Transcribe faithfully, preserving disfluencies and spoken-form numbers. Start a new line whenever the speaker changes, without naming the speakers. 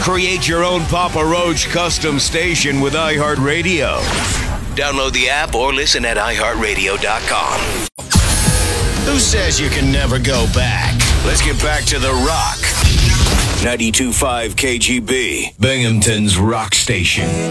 Create your own Papa Roach custom station with iHeartRadio. Download the app or listen at i heart radio dot com. Who says you can never go back? Let's get back to the rock. ninety-two point five K G B, Binghamton's rock station.